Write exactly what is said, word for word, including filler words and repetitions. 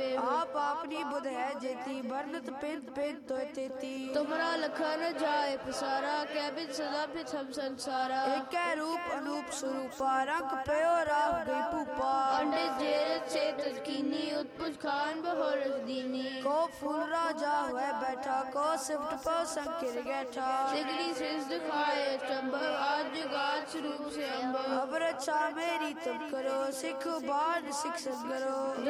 पे आप आपनी बुध है जेती बरनत पिंत पिंत तो तेती तुमरा लखन जाए पसारा कै बिन सदा पित हम संसारा एक रूप अनूप स्वरूपा रंग पयो राह गई भूपा अंडे जेरत से तस्कीनी उत्पुज खान बहोरस दीनी को फूल राजा हुए बैठा को सिफ्ट पो संकिर गैठा सिगड़ी सिस दिखाए चंबल आज जुगात स्वरूप से अंबर अब रक्षा मेरी तुम करो सिख बाण शिक्षण करो।